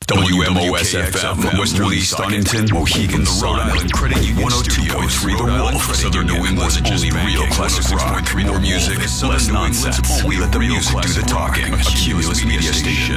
WMOS-FM, Westerly Stonington, Mohegan Sun, 102.3 The Wolf, Southern New England's only real classic rock. More music, less nonsense. We let the music do the talking. A Cumulus Media Station.